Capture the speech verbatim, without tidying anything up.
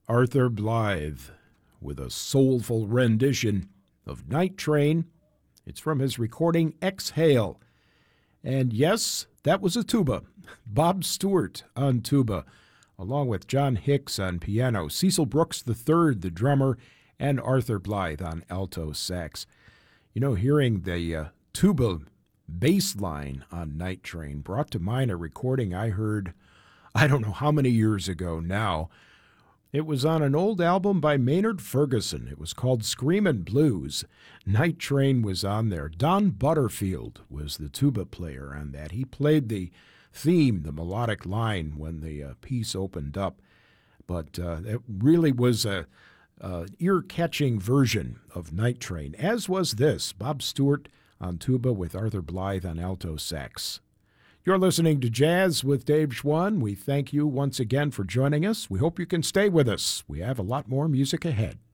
Arthur Blythe with a soulful rendition of Night Train. It's from his recording Exhale. And yes, that was a tuba. Bob Stewart on tuba, along with John Hicks on piano, Cecil Brooks the third, the drummer, and Arthur Blythe on alto sax. You know, hearing the uh, tuba bass line on Night Train brought to mind a recording I heard, I don't know how many years ago now. It was on an old album by Maynard Ferguson. It was called Screamin' Blues. Night Train was on there. Don Butterfield was the tuba player on that. He played the theme, the melodic line, when the uh, piece opened up. But uh, it really was a, a ear-catching version of Night Train, as was this, Bob Stewart on tuba with Arthur Blythe on alto sax. You're listening to Jazz with Dave Schwann. We thank you once again for joining us. We hope you can stay with us. We have a lot more music ahead.